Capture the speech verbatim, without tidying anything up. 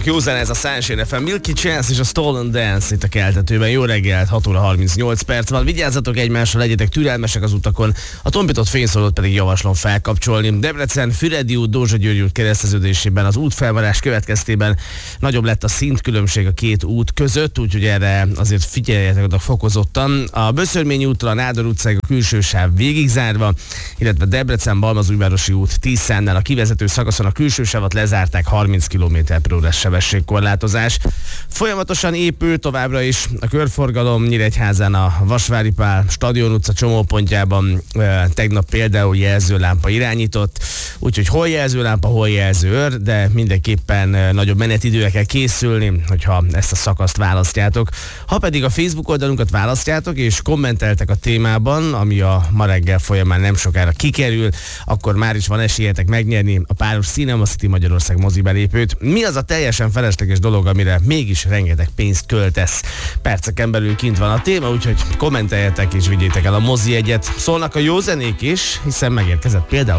Szólnak jó zene, ez a Sunshine ef em, Milky Chance és a Stolen Dance itt a keltetőben. Jó reggelt, hat óra harmincnyolc perc van. Vigyázzatok egymásra, legyetek türelmesek az utakon, a tompított fényszórót pedig javaslom felkapcsolni. Debrecen Füredi út, Dózsa György út kereszteződésében az útfelvarás következtében nagyobb lett a szintkülönbség a két út között, úgyhogy erre azért figyeljetek oda fokozottan. A Böszörményi úttól a Nádor utcáig a külső sáv végig zárva, illetve Debrecen Balmazújvárosi út Tiszánnál a kivezető szakaszon a külső sávat lezárták, harminc kilométer per órás sebességkorlátozás. Folyamatosan épül továbbra is a körforgalom Nyíregyházán a Vasvári Pál Stadion utca csomópontjában e, tegnap például jelzőlámpa irányított, úgyhogy hol jelzőlámpa, hol jelzőőr, de mindenképpen e, nagyobb menetidőre kell készülni, hogyha ezt a szakaszt választjátok. Ha pedig a Facebook oldalunkat választjátok és kommenteltek a témában, ami a ma reggel folyamán nem sokára kikerül, akkor már is van esélyetek megnyerni a páros Cinema City Magyarország mozibelépőt. Mi az a teljesen felesleges dolog, amire mégis rengeteg pénzt költesz? Perceken belül kint van a téma, úgyhogy kommenteljetek és vigyétek el a mozi egyet. Szólnak a jó zenék is, hiszen megérkezett például